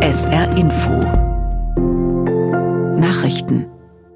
SR Info Nachrichten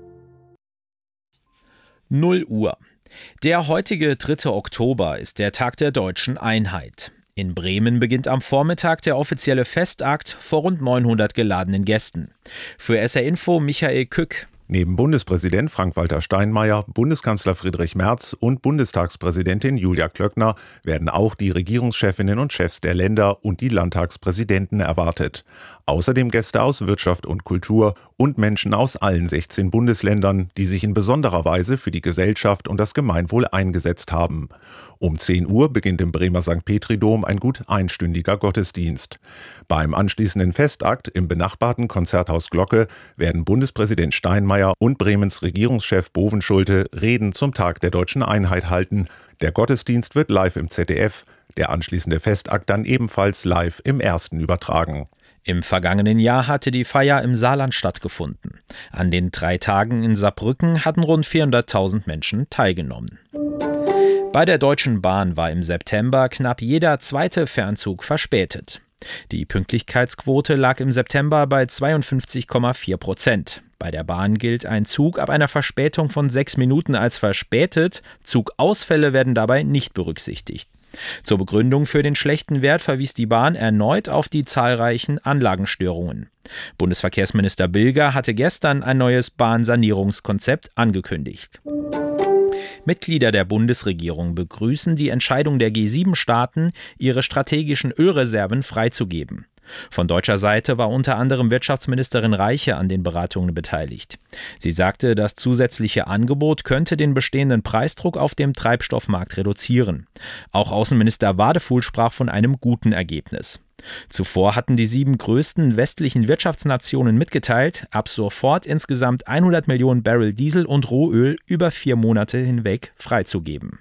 0 Uhr. Der heutige 3. Oktober ist der Tag der deutschen Einheit. In Bremen beginnt am Vormittag der offizielle Festakt vor rund 900 geladenen Gästen. Für SR Info Michael Kück. Neben Bundespräsident Frank-Walter Steinmeier, Bundeskanzler Friedrich Merz und Bundestagspräsidentin Julia Klöckner werden auch die Regierungschefinnen und Chefs der Länder und die Landtagspräsidenten erwartet. Außerdem Gäste aus Wirtschaft und Kultur und Menschen aus allen 16 Bundesländern, die sich in besonderer Weise für die Gesellschaft und das Gemeinwohl eingesetzt haben. Um 10 Uhr beginnt im Bremer St. Petri-Dom ein gut einstündiger Gottesdienst. Beim anschließenden Festakt im benachbarten Konzerthaus Glocke werden Bundespräsident Steinmeier und Bremens Regierungschef Bovenschulte Reden zum Tag der deutschen Einheit halten. Der Gottesdienst wird live im ZDF, der anschließende Festakt dann ebenfalls live im Ersten übertragen. Im vergangenen Jahr hatte die Feier im Saarland stattgefunden. An den 3 Tagen in Saarbrücken hatten rund 400.000 Menschen teilgenommen. Bei der Deutschen Bahn war im September knapp jeder zweite Fernzug verspätet. Die Pünktlichkeitsquote lag im September bei 52,4%. Bei der Bahn gilt ein Zug ab einer Verspätung von 6 Minuten als verspätet. Zugausfälle werden dabei nicht berücksichtigt. Zur Begründung für den schlechten Wert verwies die Bahn erneut auf die zahlreichen Anlagenstörungen. Bundesverkehrsminister Bilger hatte gestern ein neues Bahnsanierungskonzept angekündigt. Mitglieder der Bundesregierung begrüßen die Entscheidung der G7-Staaten, ihre strategischen Ölreserven freizugeben. Von deutscher Seite war unter anderem Wirtschaftsministerin Reiche an den Beratungen beteiligt. Sie sagte, das zusätzliche Angebot könnte den bestehenden Preisdruck auf dem Treibstoffmarkt reduzieren. Auch Außenminister Wadefuhl sprach von einem guten Ergebnis. Zuvor hatten die 7 größten westlichen Wirtschaftsnationen mitgeteilt, ab sofort insgesamt 100 Millionen Barrel Diesel und Rohöl über 4 Monate hinweg freizugeben.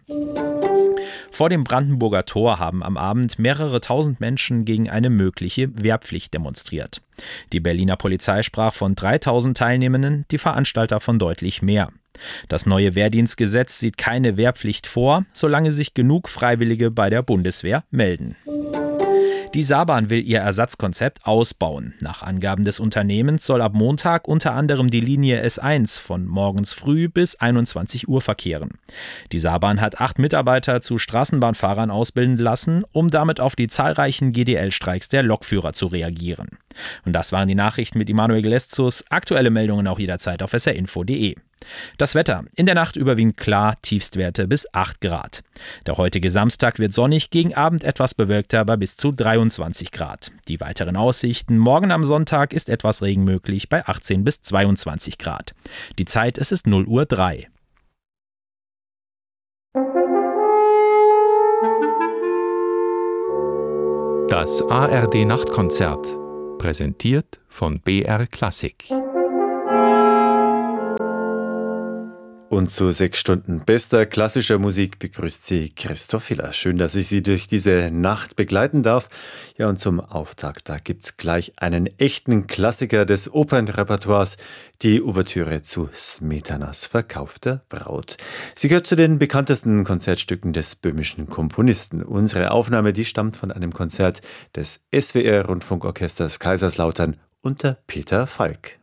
Vor dem Brandenburger Tor haben am Abend mehrere tausend Menschen gegen eine mögliche Wehrpflicht demonstriert. Die Berliner Polizei sprach von 3.000 Teilnehmenden, die Veranstalter von deutlich mehr. Das neue Wehrdienstgesetz sieht keine Wehrpflicht vor, solange sich genug Freiwillige bei der Bundeswehr melden. Die Saarbahn will ihr Ersatzkonzept ausbauen. Nach Angaben des Unternehmens soll ab Montag unter anderem die Linie S1 von morgens früh bis 21 Uhr verkehren. Die Saarbahn hat 8 Mitarbeiter zu Straßenbahnfahrern ausbilden lassen, um damit auf die zahlreichen GDL-Streiks der Lokführer zu reagieren. Und das waren die Nachrichten mit Immanuel Geleszus. Aktuelle Meldungen auch jederzeit auf srinfo.de. Das Wetter. In der Nacht überwiegend klar, Tiefstwerte bis 8 Grad. Der heutige Samstag wird sonnig, gegen Abend etwas bewölkter bei bis zu 23 Grad. Die weiteren Aussichten. Morgen am Sonntag ist etwas Regen möglich bei 18 bis 22 Grad. Die Zeit, es ist 0:03 Uhr. Das ARD Nachtkonzert. Präsentiert von BR Klassik. Und zu 6 Stunden bester klassischer Musik begrüßt Sie Christoph Hiller. Schön, dass ich Sie durch diese Nacht begleiten darf. Ja, und zum Auftakt, da gibt's gleich einen echten Klassiker des Opernrepertoires, die Ouvertüre zu Smetanas Verkaufter Braut. Sie gehört zu den bekanntesten Konzertstücken des böhmischen Komponisten. Unsere Aufnahme, die stammt von einem Konzert des SWR Rundfunkorchesters Kaiserslautern unter Peter Falk.